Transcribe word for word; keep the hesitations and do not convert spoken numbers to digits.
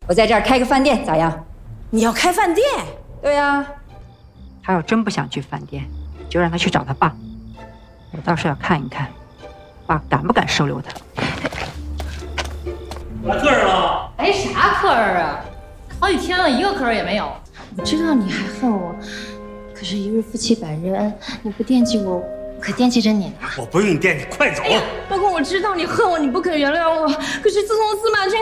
我在这儿开个饭店咋样？ 你要开饭店？ 对呀、啊。他要真不想去饭店，就让他去找他爸。我倒是要看一看，爸敢不敢收留他。 来客人了？ 来啥客人啊？好几天了，一个客人也没有。我知道你还恨我，可是一日夫妻百日恩，你不惦记我，我可惦记着你呢。 我不用你惦记，快走！ 哎呀，老公，我知道你恨我，你不肯原谅我，可是自从司马君